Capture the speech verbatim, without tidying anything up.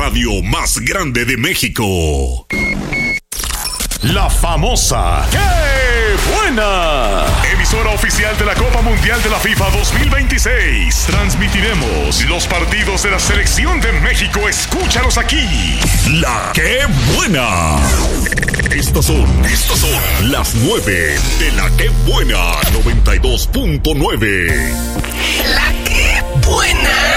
radio más grande de México. La famosa ¡Qué buena! Emisora oficial de la Copa Mundial de la FIFA dos mil veintiséis. Transmitiremos los partidos de la Selección de México. Escúchalos aquí. La ¡Qué buena! Estos son, estos son las nueve de la ¡Qué buena! noventa y dos punto nueve. La ¡Qué buena!